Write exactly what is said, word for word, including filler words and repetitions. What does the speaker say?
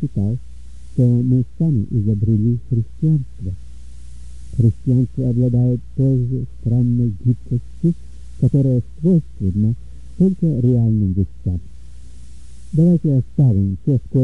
считал, что мы сами изобрели христианство. Христианство обладает той же странной гибкостью, которая свойственна только реальным вещам. Давайте оставим все